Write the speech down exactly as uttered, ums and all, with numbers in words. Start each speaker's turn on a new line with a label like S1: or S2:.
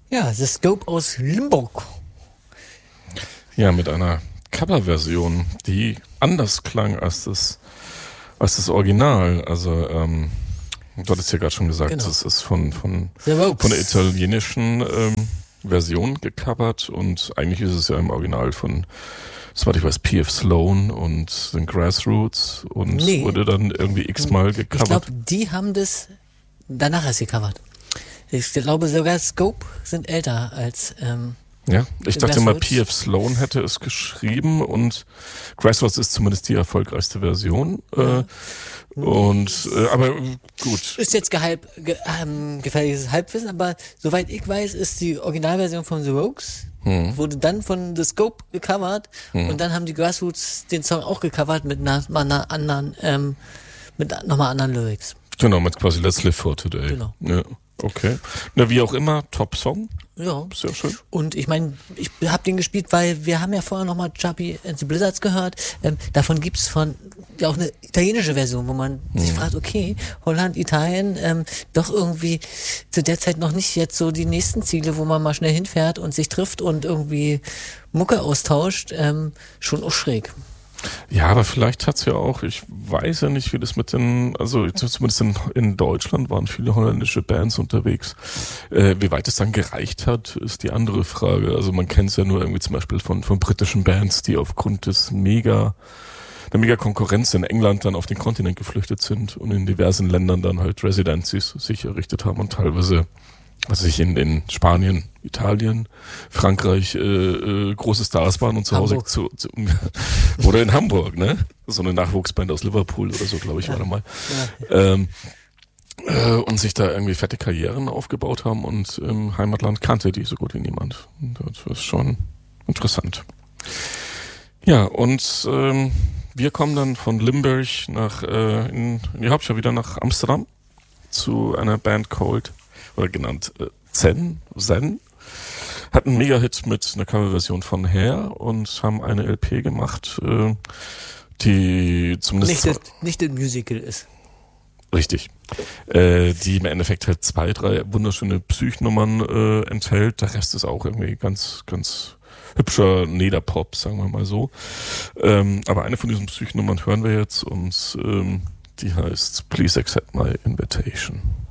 S1: Ja, The Scope aus Limburg.
S2: Ja, mit einer Coverversion, die anders klang als das, als das Original. Also, ähm, du hattest ja gerade schon gesagt,
S1: Genau.
S2: es ist von, von,
S1: The Rogues.
S2: von der italienischen ähm, Version gecovert und eigentlich ist es ja im Original von, soweit ich weiß, P F Sloan und den Grassroots und
S1: Nee.
S2: wurde dann irgendwie x-mal
S1: Ich
S2: gecovert.
S1: glaube, die haben das danach erst gecovert. Ich glaube sogar Scope sind älter als ähm,
S2: Ja, ich dachte mal,
S1: Grassroots.
S2: P F Sloan hätte es geschrieben und Grassroots ist zumindest die erfolgreichste Version. Äh, und äh, aber gut.
S1: Ist jetzt gehalb, ge, ähm, gefährliches Halbwissen, aber soweit ich weiß, ist die Originalversion von The Rogues,
S2: Hm.
S1: wurde dann von The Scope gecovert
S2: Hm.
S1: und dann haben die Grassroots den Song auch gecovert mit einer, einer anderen, ähm, mit nochmal anderen Lyrics.
S2: Genau, mit quasi Let's Live for Today.
S1: Genau.
S2: Ja, okay. Na, wie auch immer, Top-Song.
S1: Ja.
S2: Sehr schön.
S1: Und ich meine, ich habe den gespielt, weil wir haben ja vorher nochmal Chubby and the Blizzards gehört. Ähm, davon gibt's von ja auch eine italienische Version, wo man
S2: Mhm.
S1: sich fragt, okay, Holland, Italien, ähm, doch irgendwie zu der Zeit noch nicht jetzt so die nächsten Ziele, wo man mal schnell hinfährt und sich trifft und irgendwie Mucke austauscht, ähm, schon auch schräg.
S2: Ja, aber vielleicht hat's ja auch, ich weiß ja nicht, wie das mit den, also zumindest in, in Deutschland waren viele holländische Bands unterwegs. Äh, wie weit es dann gereicht hat, ist die andere Frage. Also man kennt es ja nur irgendwie zum Beispiel von, von britischen Bands, die aufgrund des mega, der mega Konkurrenz in England dann auf den Kontinent geflüchtet sind und in diversen Ländern dann halt Residencies sich errichtet haben und teilweise also sich in, in Spanien, Italien, Frankreich äh, äh, große Stars waren und zu Hause
S1: Hamburg.
S2: zu, zu oder in Hamburg, ne? So eine Nachwuchsband aus Liverpool oder so, glaube ich,
S1: Ja.
S2: war da mal.
S1: Ja.
S2: Ähm, äh, und sich da irgendwie fette Karrieren aufgebaut haben und im Heimatland kannte die so gut wie niemand. Und das ist schon interessant. Ja, und ähm, wir kommen dann von Limburg nach äh, in, in die Hauptstadt wieder nach Amsterdam zu einer Band called oder genannt äh, Zen, Zen, hat einen Mega-Hit mit einer Coverversion von Hair und haben eine L P gemacht, äh, die zumindest
S1: Nicht, das, nicht das Musical ist.
S2: richtig, äh, die im Endeffekt halt zwei, drei wunderschöne Psychnummern äh, enthält. Der Rest ist auch irgendwie ganz, ganz hübscher Nederpop, sagen wir mal so. Ähm, aber eine von diesen Psychnummern hören wir jetzt und ähm, die heißt Please Accept My Invitation.